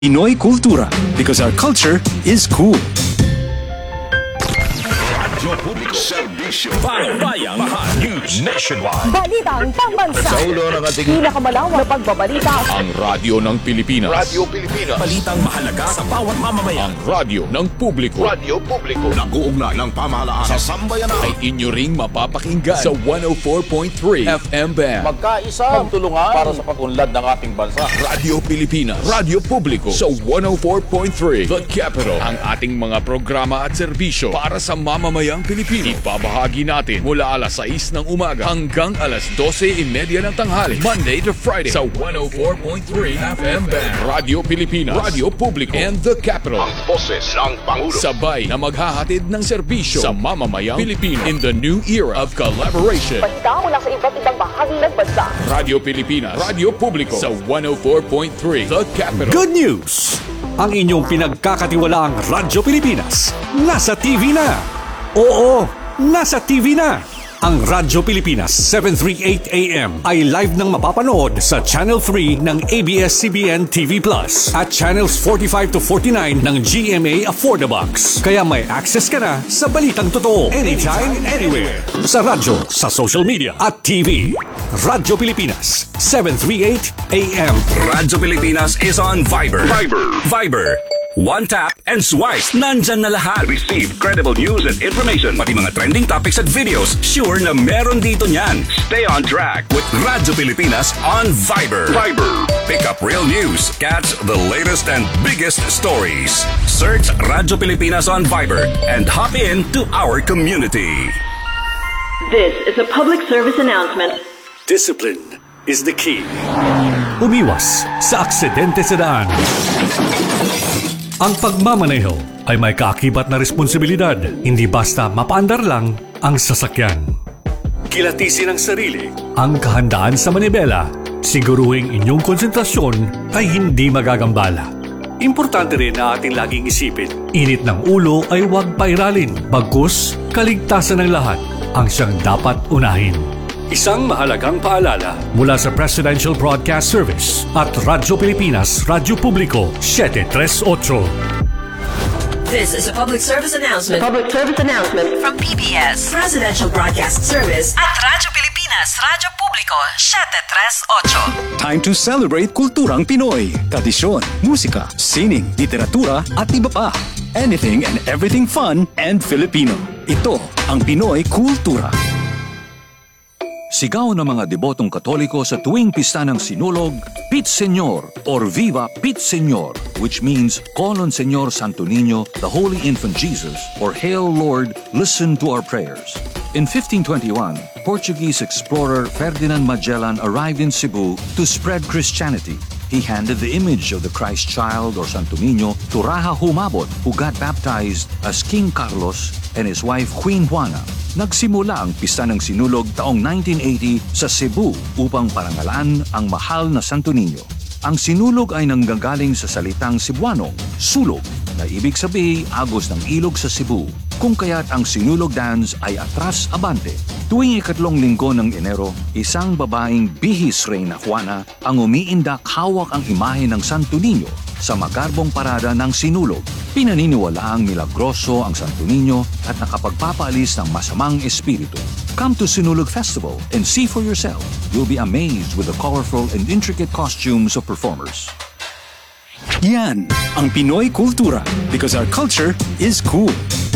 Pinoy Kultura, because our culture is cool. Radyo Publiko, Serbisyo, Bayang Mahal, News Nationwide, Balitang Pambansa, sa ulo ng ating pinakamalawak na pagbabalita. ang radyo ng Pilipinas. Radyo Pilipinas. Balitang mahalaga sa bawat mamamayan. Ang radyo ng publiko. Radyo Publiko. Nag-uugnay ng pamahalaan sa sambayanan. Ay inyo ring mapapakinggan sa 104.3 FM band. Magkaisa, magtulungan para sa pag-unlad ng ating bansa. Radyo Pilipinas, Radyo Publiko sa 104.3 The Capital. Ang ating mga programa at serbisyo para sa mamamayang Pilipino. Ibabahagi natin mula alas 6 ng umaga hanggang alas 12:30 ng tanghali, Monday to Friday sa 104.3 FM band. Radyo Pilipinas, Radyo Publiko, and The Capital. Ang boses ng Pangulo. Sabay na maghahatid ng serbisyo sa mamamayang Pilipino in the new era of collaboration. Balita mula sa iba't ibang bahagi ng bansa. Radyo Pilipinas, Radyo Publiko sa 104.3 The Capital. Good news! Ang inyong pinagkakatiwalaang Radyo Pilipinas nasa TV na! Oo, nasa TV na! Ang Radyo Pilipinas 738 AM ay live nang mapapanood sa Channel 3 ng ABS-CBN TV Plus at Channels 45 to 49 ng GMA Affordabox. Kaya may access ka na sa balitang totoo anytime, anywhere. Sa radyo, sa social media at TV. Radyo Pilipinas 738 AM. Radyo Pilipinas is on Viber. Viber. One tap and swipe. Nandyan na lahat. Receive credible news and information. Pati mga trending topics at videos. Sure na meron dito niyan. Stay on track with Radyo Pilipinas on Viber. Pick up real news. Catch the latest and biggest stories. Search Radyo Pilipinas on Viber and hop in to our community. This is a public service announcement. Discipline is the key. Umiwas sa aksidente sa daan. Ang pagmamaneho ay may kaakibat na responsibilidad, hindi basta mapaandar lang ang sasakyan. Kilatisin ang sarili, ang kahandaan sa manibela, siguruhing inyong konsentrasyon ay hindi magagambala. Importante rin na ating laging isipin, init ng ulo ay huwag pairalin, bagkus kaligtasan ng lahat ang siyang dapat unahin. Isang mahalagang paalala mula sa Presidential Broadcast Service at Radyo Pilipinas, Radyo Publiko, 738. This is a public service announcement. Public service announcement From PBS, Presidential Broadcast Service at Radyo Pilipinas, Radyo Publiko, 738. Time to celebrate kulturang Pinoy. Tradisyon, musika, sining, literatura, at iba pa. Anything and everything fun and Filipino. Ito ang Pinoy Kultura. Sigaw ng mga debotong Katoliko sa tuwing pista ng Sinulog, Pit Señor or Viva Pit Señor, which means Call on Señor Santo Niño, the Holy Infant Jesus, or Hail Lord, listen to our prayers. In 1521, Portuguese explorer Ferdinand Magellan arrived in Cebu to spread Christianity. He handed the image of the Christ child or Santo Niño to Raja Humabon, who got baptized as King Carlos and his wife Queen Juana. Nagsimula ang pista ng Sinulog taong 1980 sa Cebu upang parangalaan ang mahal na Santo Niño. Ang Sinulog ay nanggagaling sa salitang Cebuanong, sulog, na ibig sabihin agos ng ilog sa Cebu, kung kaya't ang Sinulog dance ay atras abante. Tuwing ikatlong linggo ng Enero, isang babaeng bihis Reyna Juana ang umiindak hawak ang imahe ng Santo Niño sa magarbong parada ng Sinulog. Pinaniniwalaang milagroso ang Santo Niño at nakapagpapaalis ng masamang espiritu. Come to Sinulog Festival and see for yourself. You'll be amazed with the colorful and intricate costumes of performers. Yan ang Pinoy Kultura, because our culture is cool.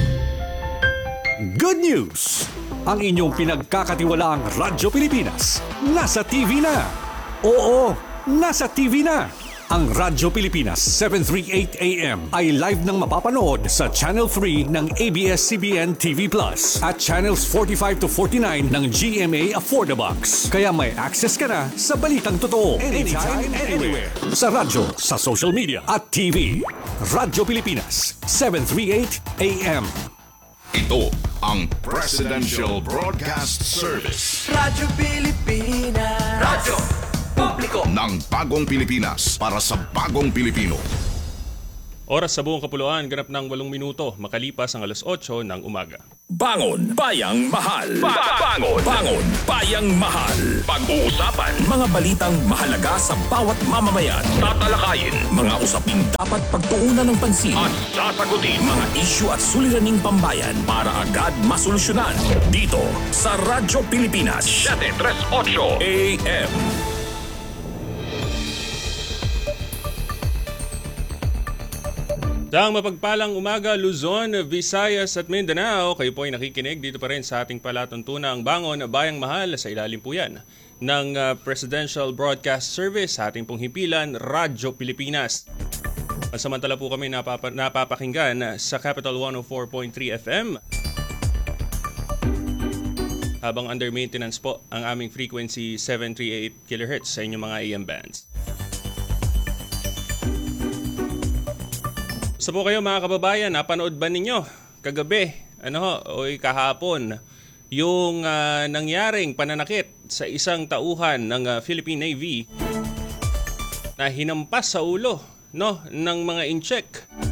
Good news! Ang inyong pinagkakatiwalaang Radyo Pilipinas nasa TV na! Oo, nasa TV na! Ang Radyo Pilipinas 738 AM ay live nang mapapanood sa Channel 3 ng ABS-CBN TV Plus at Channels 45 to 49 ng GMA Affordabox. Kaya may access ka na sa balitang totoo anytime, anywhere. Sa radyo, sa social media at TV. Radyo Pilipinas 738 AM. Ito ang Presidential Broadcast Service. Radyo Pilipinas. Radyo Publiko. Ng bagong Pilipinas para sa bagong Pilipino. Oras sa buong kapuluan, ganap ng 8 minuto, makalipas ang alas 8 ng umaga. Bangon Bayang Mahal. Bangon Bayang Mahal. Pag-uusapan mga balitang mahalaga sa bawat mamamayan. Tatalakayin mga usaping dapat pagtuunan ng pansin at sasagutin mga isyu at suliraning pambayan para agad masolusyonan. Dito sa Radyo Pilipinas 738 AM. Sa mapagpalang umaga, Luzon, Visayas at Mindanao, kayo po ay nakikinig dito pa rin sa ating palatuntunang Bangon Bayang Mahal. Sa ilalim po yan ng Presidential Broadcast Service sa ating pong himpilan, Radyo Pilipinas. Samantala po kami napapakinggan sa Capital 104.3 FM. Habang under maintenance po ang aming frequency 738 kHz sa inyong mga AM bands. Sa po kayo mga kababayan, napanood ba ninyo kagabi o kahapon yung nangyaring pananakit sa isang tauhan ng Philippine Navy na hinampas sa ulo ng mga incheck?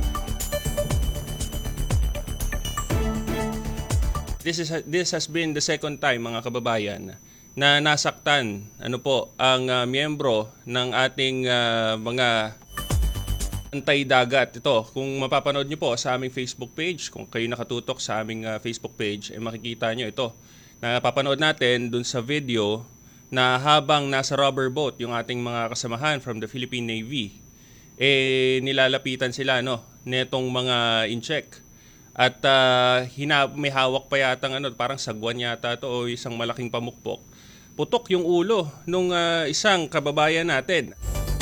This has been the second time mga kababayan na nasaktan ang miyembro ng ating mga antay-dagat. Ito, kung mapapanood nyo po sa aming Facebook page, kung kayo nakatutok sa aming Facebook page, makikita nyo ito. Napapanood natin dun sa video na habang nasa rubber boat yung ating mga kasamahan from the Philippine Navy, nilalapitan sila netong mga incheck. At may hawak pa yatang parang sagwan yata to o isang malaking pamukpok. Putok yung ulo nung isang kababayan natin.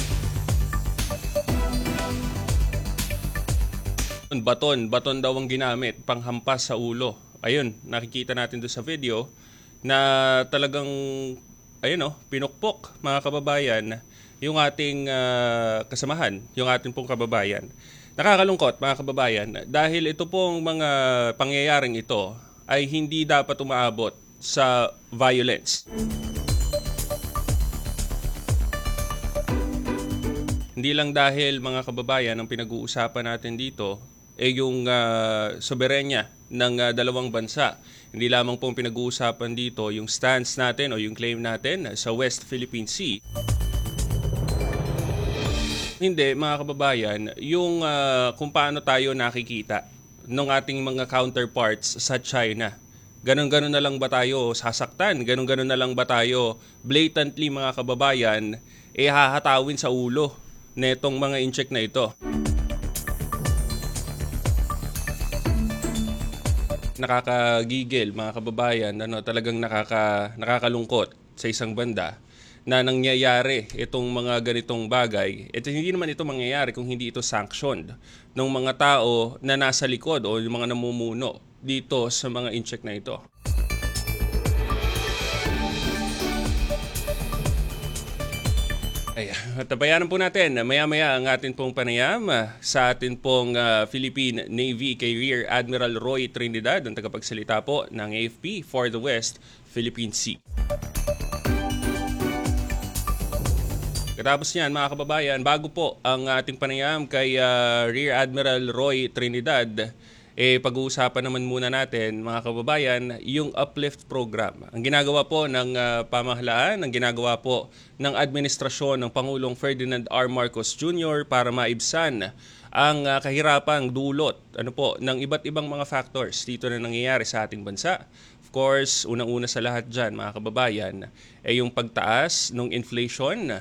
Baton daw ang ginamit panghampas sa ulo. Ayun, nakikita natin doon sa video na talagang pinukpok mga kababayan yung ating kasamahan, yung ating pong kababayan. Nakakalungkot mga kababayan dahil ito pong mga pangyayaring ito ay hindi dapat umaabot sa violence. Hindi lang dahil mga kababayan ang pinag-uusapan natin dito yung soberenya ng dalawang bansa. Hindi lamang pong pinag-uusapan dito yung stance natin o yung claim natin sa West Philippine Sea. Hindi, mga kababayan, yung kung paano tayo nakikita ng ating mga counterparts sa China. Ganon-ganon na lang ba tayo sasaktan? Ganon-ganon na lang ba tayo blatantly mga kababayan hahatawin sa ulo netong mga incheck na ito? Nakakagigil mga kababayan, talagang nakakalungkot sa isang banda na nangyayari itong mga ganitong bagay. Hindi naman ito mangyayari kung hindi ito sanctioned ng mga tao na nasa likod o yung mga namumuno dito sa mga incheck na ito. Tabayanan po natin maya-maya ang atin pong panayam sa atin pong Philippine Navy kay Rear Admiral Roy Trinidad, ang tagapagsalita po ng AFP for the West Philippine Sea. Katapos niyan mga kababayan, bago po ang ating panayam kay Rear Admiral Roy Trinidad, pag-uusapan naman muna natin mga kababayan yung Uplift Program. Ang ginagawa po ng pamahalaan, ang ginagawa po ng administrasyon ng Pangulong Ferdinand R. Marcos Jr. para maibsan ang kahirapang dulot ng iba't ibang mga factors dito na nangyayari sa ating bansa. Of course, unang-una sa lahat dyan mga kababayan ay yung pagtaas ng inflation,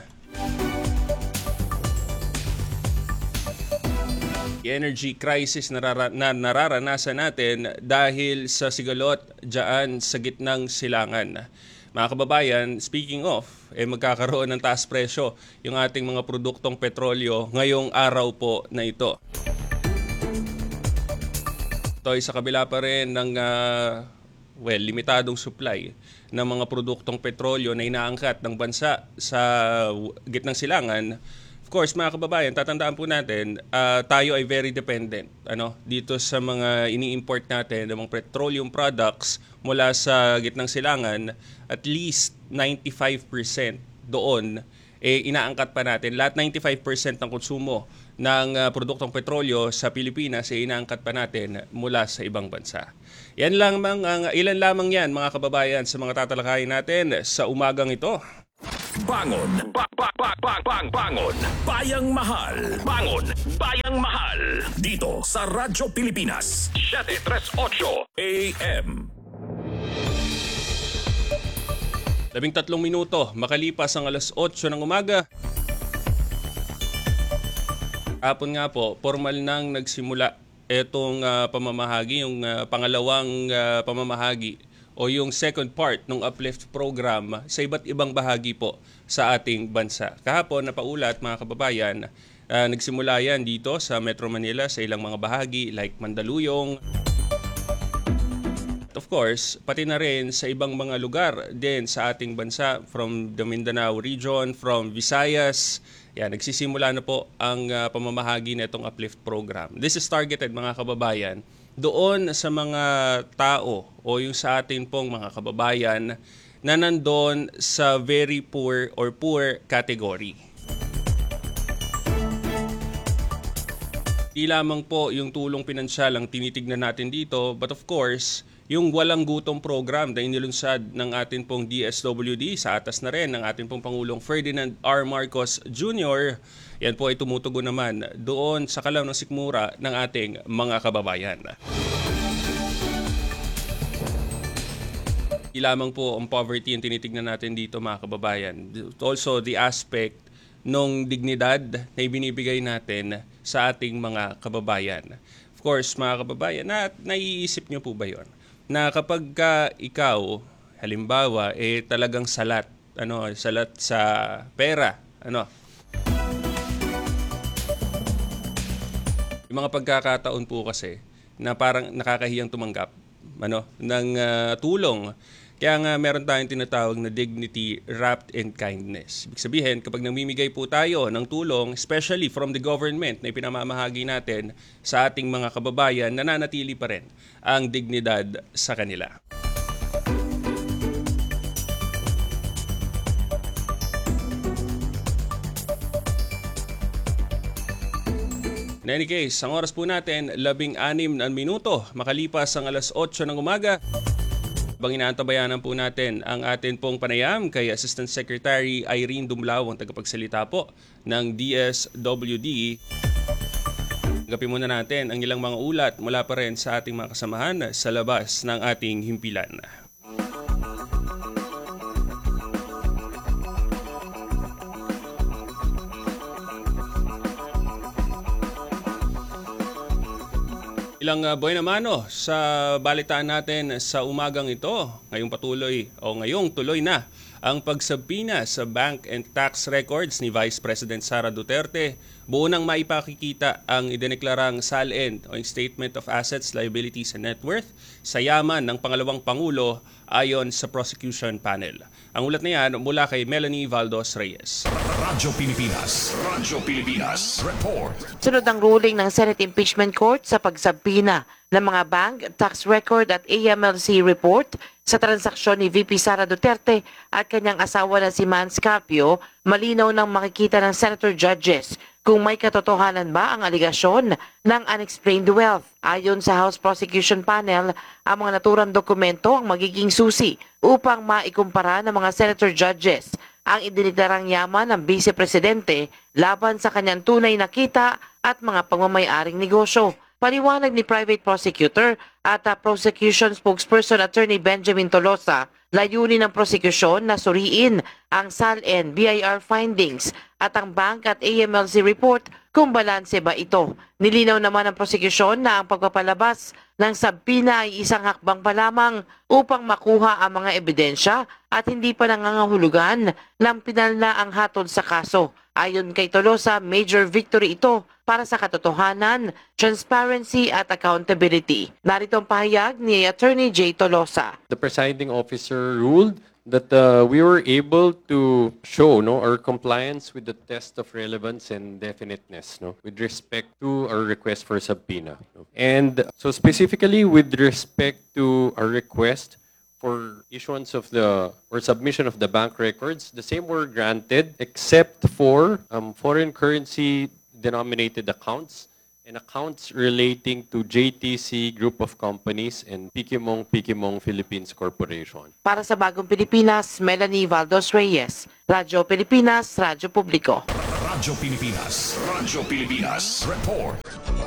energy crisis na nararanasan natin dahil sa sigalot dyan sa gitnang silangan. Mga kababayan, speaking of, magkakaroon ng taas presyo yung ating mga produktong petrolyo ngayong araw po na ito. Ito ay sa kabila pa rin ng limitadong supply ng mga produktong petrolyo na inaangkat ng bansa sa gitnang silangan. Of course, mga kababayan, tatandaan po natin, tayo ay very dependent dito sa mga ini-import natin ng mga petroleum products mula sa gitnang silangan. At least 95% doon inaangkat pa natin. Lahat 95% ng konsumo ng produktong petrolyo sa Pilipinas ay inaangkat pa natin mula sa ibang bansa. Yan lamang ilan lamang yan mga kababayan sa mga tatalakayin natin sa umagang ito. Bangon. Bangon. Bayang Mahal. Bangon. Bayang Mahal. Dito sa Radyo Pilipinas. 738 AM. 13 minuto makalipas ang alas 8 ng umaga. Hapon nga po, formal nang nagsimula itong pamamahagi, yung pangalawang pamamahagi o yung second part ng Uplift program sa iba't ibang bahagi po sa ating bansa. Kahapon, napaulat mga kababayan, nagsimula yan dito sa Metro Manila sa ilang mga bahagi like Mandaluyong. Of course, pati na rin sa ibang mga lugar din sa ating bansa from the Mindanao region, from Visayas. Yan, nagsisimula na po ang pamamahagi na itong Uplift program. This is targeted mga kababayan doon sa mga tao o yung sa atin pong mga kababayan na nandun sa very poor or poor category. Di lamang po yung tulong pinansyal ang tinitignan natin dito, but of course, yung walang gutom program na inilunsad ng atin pong DSWD sa atas na rin ng atin pong Pangulong Ferdinand R. Marcos Jr. Yan po ay tumutugon naman doon sa kalaw ng sikmura ng ating mga kababayan. Di lamang po ang poverty ang tinitignan natin dito mga kababayan. Also the aspect nung dignidad na ibinibigay natin sa ating mga kababayan. Of course mga kababayan, naiisip nyo po ba yon? Na kapag ikaw, halimbawa, talagang salat sa pera, Yung mga pagkakataon po kasi na parang nakakahiyang tumanggap ng tulong. Kaya nga meron tayong tinatawag na dignity wrapped in kindness. Ibig sabihin, kapag namimigay po tayo ng tulong, especially from the government na ipinamamahagi natin sa ating mga kababayan, nananatili pa rin ang dignidad sa kanila. In any case, ang oras po natin, 16 na minuto, makalipas ang alas 8 ng umaga. Habang inaantabayanan po natin ang atin pong panayam kay Assistant Secretary Irene Dumlao, ang tagapagsalita po ng DSWD. Gapin muna natin ang ilang mga ulat mula pa rin sa ating mga kasamahan sa labas ng ating himpilan. Ilang buhay na mano sa balitaan natin sa umagang ito. Ngayong tuloy na ang pagsabina sa bank and tax records ni Vice President Sara Duterte. Buo nang maipakikita ang idineklarang SALN o Statement of Assets, Liabilities and Net Worth sa yaman ng pangalawang Pangulo ayon sa prosecution panel. Ang ulat na yan mula kay Melanie Valdos Reyes. Radyo Pilipinas. Report. Sunod ang ruling ng Senate Impeachment Court sa pagsabina ng mga bank, tax record at AMLC report sa transaksyon ni VP Sara Duterte at kanyang asawa na si Mans Carpio, malinaw nang makikita ng senator judges kung may katotohanan ba ang aligasyon ng unexplained wealth. Ayon sa House Prosecution Panel, ang mga naturang dokumento ang magiging susi upang maikumpara ng mga senator judges ang idineklarang yaman ng Vice Presidente laban sa kanyang tunay na kita at mga pagmamayaring negosyo. Paliwanag ni Private Prosecutor at Prosecution Spokesperson Attorney Benjamin Tolosa, layunin ng prosekusyon na suriin ang SALN, BIR findings at ang bank at AMLC report kung balanse ba ito. Nilinaw naman ng prosekusyon na ang pagpapalabas ng sabina ay isang hakbang pa lamang upang makuha ang mga ebidensya at hindi pa nangangahulugan ng pinalna ang hatol sa kaso. Ayon kay Tolosa, major victory ito para sa katotohanan, transparency at accountability. Narito ang pahayag ni Attorney J. Tolosa. The presiding officer ruled that we were able to show our compliance with the test of relevance and definiteness with respect to our request for subpoena. And so specifically with respect to our request for issuance of or submission of the bank records, the same were granted except for foreign currency denominated accounts and accounts relating to JTC Group of Companies and Pikimong Philippines Corporation. Para sa Bagong Pilipinas, Melanie Valdos Reyes, Radyo Pilipinas, Radyo Publiko. Radyo Pilipinas. Radyo Pilipinas. Report.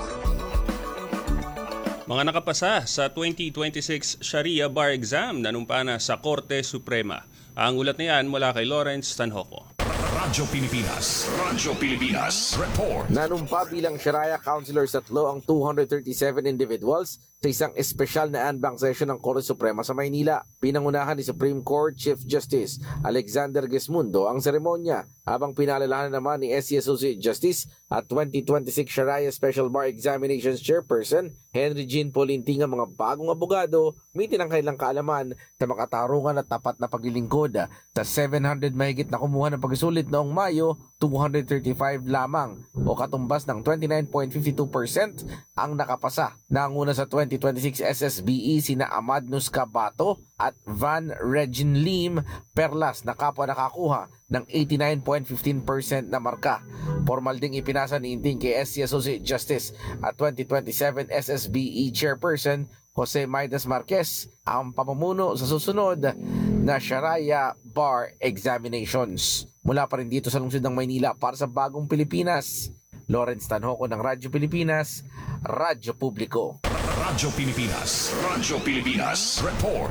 Mga nakapasa sa 2026 Sharia Bar Exam nanumpana sa Korte Suprema. Ang ulat na yan mula kay Lawrence Tanhoco. Radyo Pilipinas. Radyo Pilipinas. Report. Nanumpa bilang Sharia counselors at law ang 237 individuals sa isang espesyal na en banc session ng Korte Suprema sa Maynila. Pinangunahan ni Supreme Court Chief Justice Alexander Gesmundo ang seremonya, habang pinaalalahanan naman ni SC Associate Justice at 2026 Sharia Special Bar Examinations Chairperson Henry Jean Polinting ang mga bagong abogado mitin ang kailang kaalaman sa makatarungan at tapat na paglilingkod. Sa 700 mahigit na kumuha ng pagsulit noong Mayo, 235 lamang o katumbas ng 29.52% ang nakapasa. Nanguna sa 2026 SSBE sina Ahmad Nuscabato at Van Regin Lim Perlas na kapwa nakakuha ng 89.15% na marka. Formal ding ipinasa ni Inting kay SC Associate Justice at 2027 SSBE Chairperson Jose Maidas Marquez ang pamumuno sa susunod na Sharia Bar Examinations. Mula pa rin dito sa lungsod ng Maynila para sa Bagong Pilipinas, Lawrence Tanhoco ng Radyo Pilipinas, Radyo Publiko. Radyo Pilipinas. Radyo Pilipinas. Report.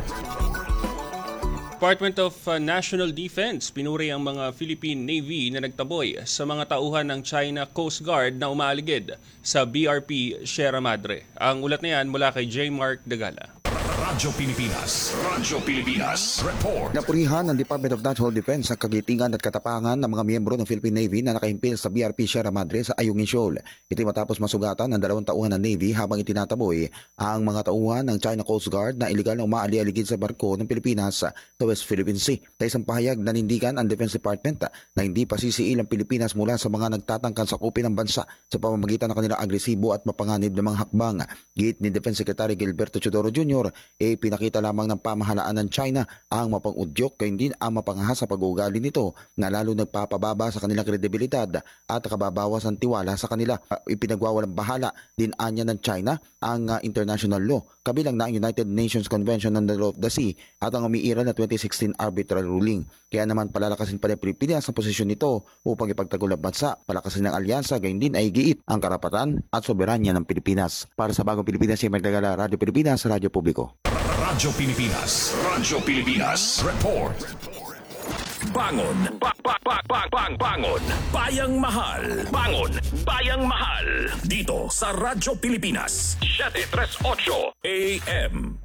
Department of National Defense pinuri ang mga Philippine Navy na nagtaboy sa mga tauhan ng China Coast Guard na umaaligid sa BRP Sierra Madre. Ang ulat na yan mula kay J. Mark Dagala. Radyo Pilipinas. Radyo Pilipinas. Report. Napurihan ng Department of National Defense ang kagitingan at katapangan ng mga miyembro ng Philippine Navy na nakahimpil sa BRP Sierra Madre sa Ayungin Shoal. Ito'y matapos masugatan ng 2 tauhan ng Navy habang itinataboy ang mga tauhan ng China Coast Guard na iligal na umaali-aligid sa barko ng Pilipinas sa West Philippine Sea. Sa isang pahayag, nanindigan ang Defense Department na hindi pasisiil ang Pilipinas mula sa mga nagtatangkang sakupin ng bansa sa pamamagitan ng kanilang agresibo at mapanganib na mga hakbang. Giit ni Defense Secretary Gilberto Chodoro Jr., pinakita lamang ng pamahalaan ng China ang mapang-udyok kaya hindi ang mapangahas sa pag-uugali nito na lalo nagpapababa sa kanilang kredibilidad at kababawas ang tiwala sa kanila. Ipinagwawalang bahala din anya ng China ang international law, kabilang na ang United Nations Convention on the Law of the Sea at ang umiiral na 2016 arbitral ruling. Kaya naman palalakasin pa ng Pilipinas ang posisyon nito upang ipagtanggol ang bansa, palakasin ng alyansa, gayon din ay giit ang karapatan at soberanya ng Pilipinas. Para sa Bagong Pilipinas, si Magdagala, Radyo Pilipinas, Radyo Publiko. Radyo Pilipinas. Radyo Pilipinas. Report. Bangon. Bangon. Bayang Mahal. Bangon. Bayang Mahal. Dito sa Radyo Pilipinas. 738 AM.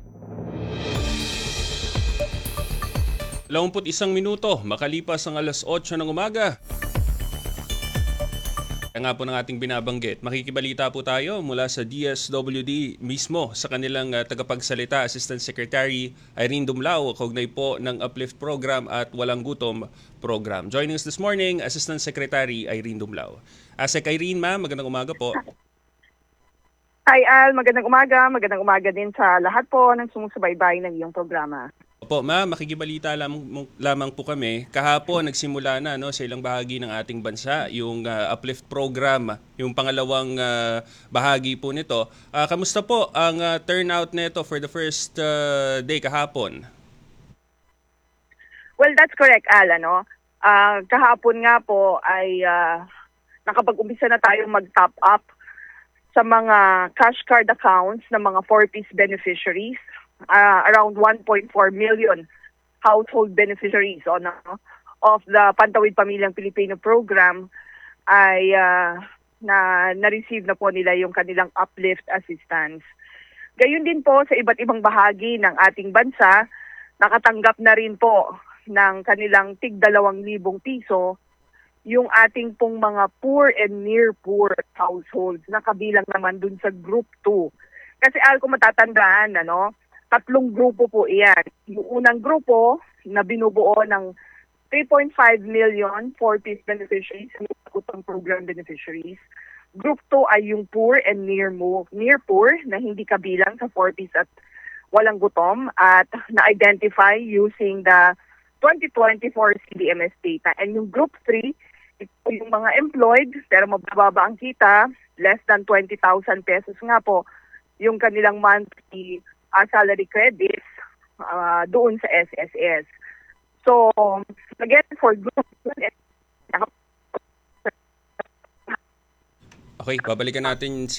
21 minuto, makalipas ang alas 8 ng umaga. Kaya nga po ng ating binabanggit, makikibalita po tayo mula sa DSWD mismo sa kanilang tagapagsalita, Assistant Secretary Irene Dumlao, kaugnay po ng Uplift Program at Walang Gutom Program. Joining us this morning, Assistant Secretary Irene Dumlao. Asek Irene, ma'am, magandang umaga po. Hi Al, magandang umaga. Magandang umaga din sa lahat po ng sumusubaybay ng iyong programa. Opo, ma'am, makikibalita lamang po kami. Kahapon nagsimula na sa ilang bahagi ng ating bansa yung Uplift Program, yung pangalawang bahagi po nito. Kamusta po ang turnout nito for the first day kahapon? Well, that's correct, Al. Kahapon nga po ay nakapag-umpisa na tayong mag-top up sa mga cash card accounts ng mga 4-piece beneficiaries. Around 1.4 million household beneficiaries of the Pantawid Pamilyang Pilipino program ay na-receive na po nila yung kanilang uplift assistance. Gayun din po sa iba't ibang bahagi ng ating bansa, nakatanggap na rin po ng kanilang tig 2,000 piso yung ating pong mga poor and near poor households na kabilang naman dun sa Group 2. Kasi kung matatandaan, 3 grupo po iyan. Yung unang grupo na binubuo ng 3.5 million 4-piece beneficiaries, utang program beneficiaries. Group 2 ay yung poor and near poor na hindi kabilang sa 4-piece at walang gutom at na-identify using the 2024 CDMS data. And yung Group 3, yung mga employed pero mabababa ang kita, less than 20,000 pesos nga po yung kanilang monthly salary credits doon sa SSS. So, again, for group, Okay, babalikan natin